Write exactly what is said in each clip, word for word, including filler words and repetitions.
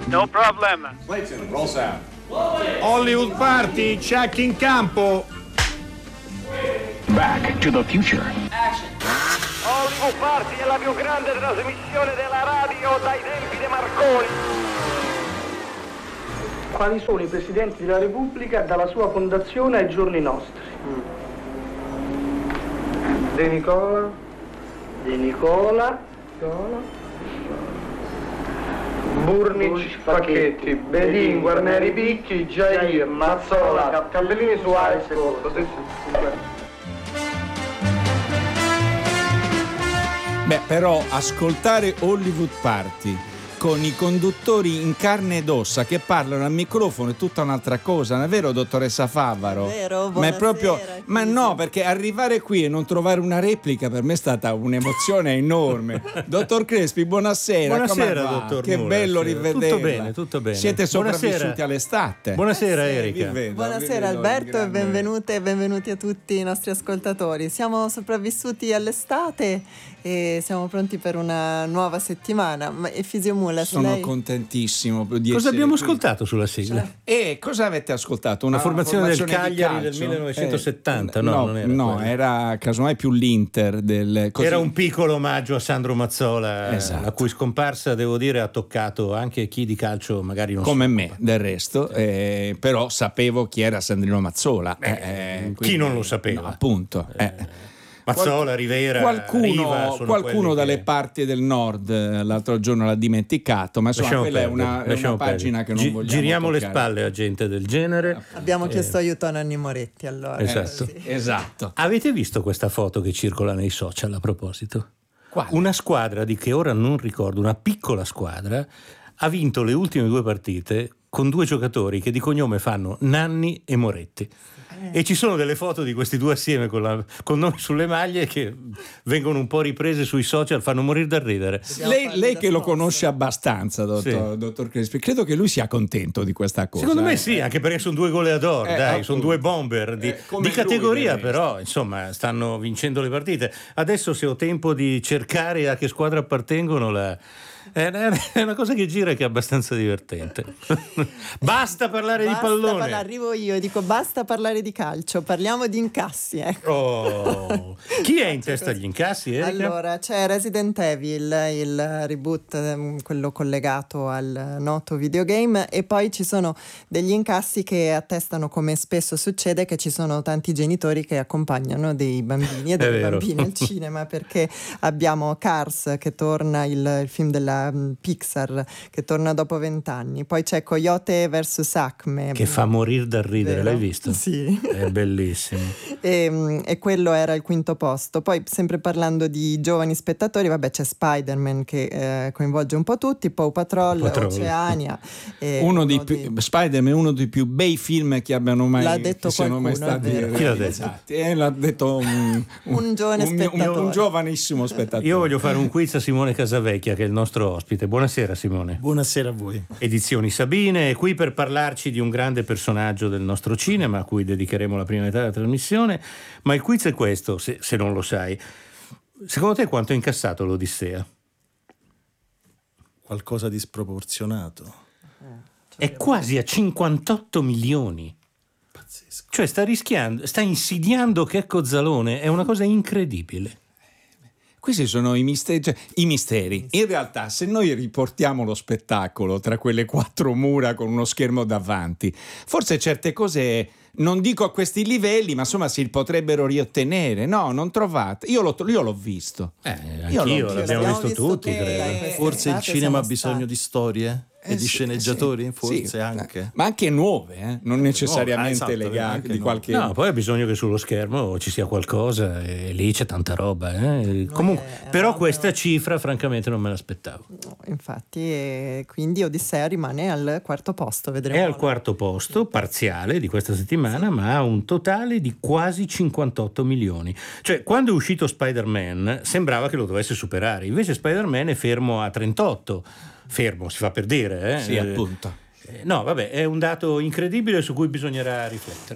No problem. Clayton, roll sound. Hollywood Party, check in campo. Back to the Future. Action. Hollywood Party è la più grande trasmissione della radio dai tempi di Marconi. Quali sono i presidenti della Repubblica dalla sua fondazione ai giorni nostri? Mm. De Nicola, De Nicola, Nicola. Burnic, Facchetti, Bedin, Guarneri Picchi, Jair, Mazzola, Cabellini Suarez, Beh, però ascoltare Hollywood Party con i conduttori in carne ed ossa che parlano al microfono è tutta un'altra cosa, non è vero, dottoressa Favaro? È vero, ma è proprio buonasera, ma no, perché arrivare qui e non trovare una replica per me è stata un'emozione enorme. Dottor Crespi, buonasera. Buonasera, come va? dottor Che Muller. bello rivederla. Tutto bene, tutto bene. Siete sopravvissuti Buonasera. all'estate. Buonasera Eh sì, Erika. vi vedo, Buonasera vi vedo Alberto in e grande- benvenute e benvenuti a tutti i nostri ascoltatori. Siamo sopravvissuti all'estate e siamo pronti per una nuova settimana. Ma e Fisiomula, Sono lei... contentissimo di Cosa essere abbiamo qui. ascoltato sulla sigla? E cosa avete ascoltato? Una La formazione del di Cagliari del calcio? millenovecentosettanta, Eh, no, no, non era no, quello. era casomai più l'Inter del così. Era un piccolo omaggio a Sandro Mazzola, Esatto. la cui scomparsa, devo dire, ha toccato anche chi di calcio magari non come si me occupa. del resto, eh, però sapevo chi era Sandrino Mazzola. Beh, eh, chi quindi- non lo sapeva? no, appunto. eh. Mazzola, Rivera, Qualcuno, Riva sono qualcuno quelli dalle che- parti del nord eh, l'altro giorno l'ha dimenticato, ma insomma Lasciamo quella perdere, è una, è lasciamo una pagina perdere. che non Gi- vogliamo Giriamo le toccare. spalle a gente del genere. Abbiamo Eh, chiesto aiuto a Nanni Moretti allora. Esatto. Sì. Esatto. Avete visto questa foto che circola nei social a proposito? Quale? Una squadra di che ora non ricordo, una piccola squadra, ha vinto le ultime due partite con due giocatori che di cognome fanno Nanni e Moretti. E ci sono delle foto di questi due assieme con, la, con nomi sulle maglie che vengono un po' riprese sui social, fanno morire da ridere. Lei, lei che lo conosce abbastanza, dottor, Sì. dottor Crespi, credo che lui sia contento di questa cosa. Secondo me eh. sì, anche perché sono due goleador, Eh, dai, appunto. sono due bomber di, Eh, come di lui, categoria, del resto. però insomma stanno vincendo le partite. Adesso se ho tempo di cercare a che squadra appartengono, la... è una- è una cosa che gira e che è abbastanza divertente. Basta parlare Basta di pallone. parla- arrivo io e dico basta parlare di calcio, parliamo di incassi, ecco. Oh. Chi è in testa agli incassi? Erika? Allora, c'è Resident Evil, il reboot, ehm, quello collegato al noto videogame, e poi ci sono degli incassi che attestano, come spesso succede, che ci sono tanti genitori che accompagnano dei bambini e delle vero. bambine al cinema, perché abbiamo Cars che torna, il, il film della mm, Pixar che torna dopo vent'anni, poi c'è Coyote versus Acme Che fa morire da ridere, Vero? l'hai visto? Sì. È bellissimo. E, e quello era il quinto posto. Poi, sempre parlando di giovani spettatori, vabbè, c'è Spider-Man che eh, coinvolge un po' tutti, Paw Patrol, Patrol. Oceania, e Uno dei dei- più, Spider-Man è uno dei più bei film che abbiano mai, L'ha detto che siano mai qualcuno, stati è vero. Chi l'ha detto? realizzati. Eh, l'ha detto un, Un giovane un, spettatore. un giovanissimo spettatore. Io voglio fare un quiz a Simone Casavecchia, che è il nostro ospite. Buonasera Simone. Buonasera a voi. Edizioni Sabine è qui per parlarci di un grande personaggio del nostro cinema a cui dedicheremo la prima metà della trasmissione, ma il quiz è questo, se, se non lo sai. Secondo te quanto ha incassato l'Odissea? Qualcosa di sproporzionato. È quasi a cinquantotto milioni. Pazzesco. Cioè sta rischiando, sta insidiando Checco Zalone, è una cosa incredibile. Questi sono i misteri, cioè, i misteri. In realtà, se noi riportiamo lo spettacolo tra quelle quattro mura con uno schermo davanti, forse certe cose, non dico a questi livelli, ma insomma si potrebbero riottenere. No, non trovate? Io l'ho, io l'ho visto. Eh, Io anch'io, l'ho- l'abbiamo l'abbiamo visto, visto tutti, che- credo. Eh, Forse il estate cinema ha siamo bisogno stati. di storie e Eh di sì, sceneggiatori, sì, forse sì. anche. Ma anche nuove, eh? non necessariamente esatto, legate anche di nuove. qualche... No, poi ha bisogno che sullo schermo ci sia qualcosa e lì c'è tanta roba. Eh. Comunque, eh, però no, questa però- cifra francamente non me l'aspettavo. No, infatti, e quindi Odissea rimane al quarto posto, vedremo. È al quarto posto parziale di questa settimana, ma ha un totale di quasi cinquantotto milioni. Cioè, quando è uscito Spider-Man sembrava che lo dovesse superare, invece Spider-Man è fermo a trentotto. Fermo, si fa per dire, eh? Sì, appunto. Eh, No, vabbè, è un dato incredibile su cui bisognerà riflettere.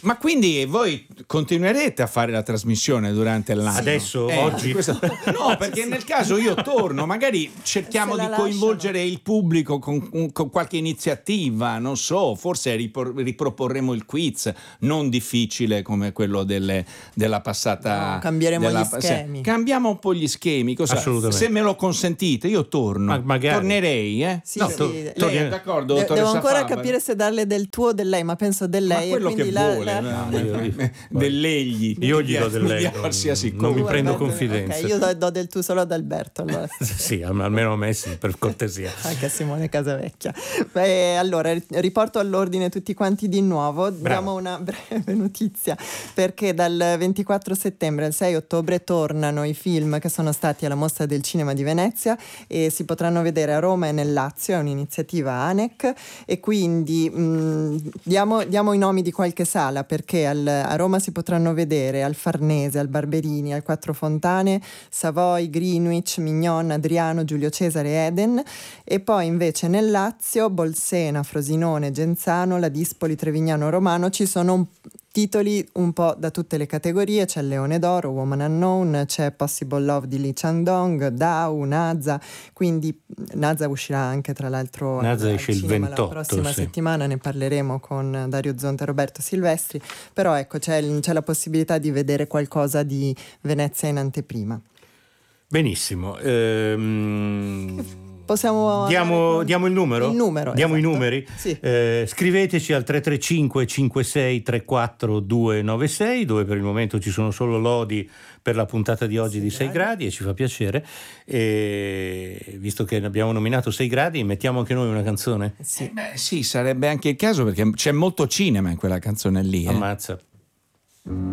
Ma quindi voi continuerete a fare la trasmissione durante l'anno? Adesso, Eh, oggi? questo- No, perché nel caso io torno, magari cerchiamo Se di la coinvolgere il pubblico con, con qualche iniziativa, non so, forse ripor- riproporremo il quiz, non difficile come quello delle- della passata... No, cambieremo della- gli schemi. se- cambiamo un po' gli schemi, cosa- Assolutamente. se me lo consentite io torno, Ma- magari. tornerei, eh? Sì, No, sì, to- lei- torni- Lei è d'accordo, De- dottoressa devo ancora Fava? capire se darle del tuo o del lei, ma penso del Ma lei. e quello che quindi la- vuole, la- eh, io- io- dell'egli. Io gli Dia- do del lei, dia non- qualsiasi non cosa. mi prendo Alberto, confidenze. ok, io do, do del tu solo ad Alberto, allora. Sì, almeno a me sì, per cortesia. Anche a Simone Casavecchia. Beh, allora, riporto all'ordine tutti quanti di nuovo. Diamo una breve notizia, perché dal ventiquattro settembre al sei ottobre tornano i film che sono stati alla Mostra del Cinema di Venezia e si potranno vedere a Roma e nel Lazio, è un'iniziativa A N E C, e quindi mh, diamo, diamo i nomi di qualche sala, perché al- a Roma si potranno vedere al Farnese, al Barberini, al Quattro Fontane, Savoy, Greenwich, Mignon, Adriano, Giulio Cesare, Eden, e poi invece nel Lazio Bolsena, Frosinone, Genzano, La Dispoli, Trevignano, Romano. Ci sono un titoli un po' da tutte le categorie, c'è Leone d'Oro, Woman Unknown, c'è Possible Love di Lee Chang-dong, Dao, Naza, quindi Naza uscirà anche tra l'altro Naza al esce il cinema ventotto, la prossima sì. settimana, ne parleremo con Dario Zonta e Roberto Silvestri, però ecco c'è, c'è la possibilità di vedere qualcosa di Venezia in anteprima. Benissimo. Ehm, Possiamo diamo, andare con- diamo il numero? Il numero, Diamo esatto. i numeri? Sì. Eh, scriveteci al tre tre cinque cinque sei tre quattro due nove sei, dove per il momento ci sono solo lodi per la puntata di oggi di sei gradi, e ci fa piacere. E visto che ne abbiamo nominato sei gradi, mettiamo anche noi una canzone? Sì. Beh, sì, sarebbe anche il caso perché c'è molto cinema in quella canzone lì. eh. Ammazza.